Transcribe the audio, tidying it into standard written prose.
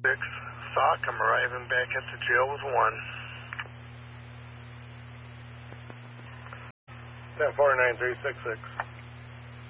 Sock, I'm arriving back at the jail with 1. 10-4-9366.